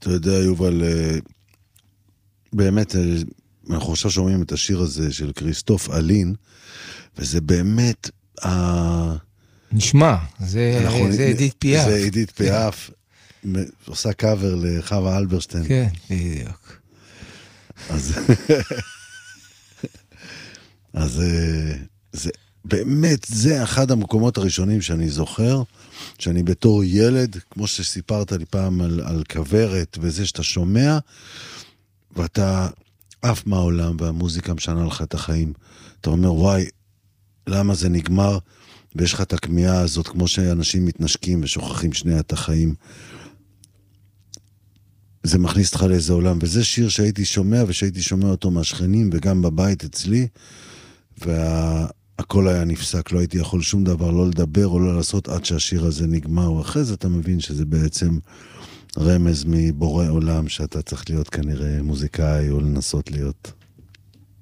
אתה יודע, יובל, באמת, אנחנו עכשיו שומעים את השיר הזה של כריסטוף אלין, וזה באמת... נשמע, זה עידית פיאף. זה עידית פיאף, עושה קאבר לחווה אלברשטיין. כן, בדיוק. אז זה באמת, זה אחד המקומות הראשונים שאני זוכר, שאני בתור ילד, כמו שסיפרת לי פעם על כברת, וזה שאתה שומע, ואתה עף מהעולם, והמוזיקה משנה לך את החיים. אתה אומר, וואי, למה זה נגמר? ויש לך את הכמיהה הזאת, כמו שאנשים מתנשקים ושוכחים שנייה את החיים. זה מכניס אותך לאיזה עולם, וזה שיר שהייתי שומע, ושהייתי שומע אותו מהשכנים, וגם בבית אצלי, והכל היה נפסק, לא הייתי יכול שום דבר, לא לדבר או לא לעשות עד שהשיר הזה נגמר, ואחרי זה אתה מבין שזה בעצם רמז מבורא עולם, שאתה צריך להיות כנראה מוזיקאי, או לנסות להיות.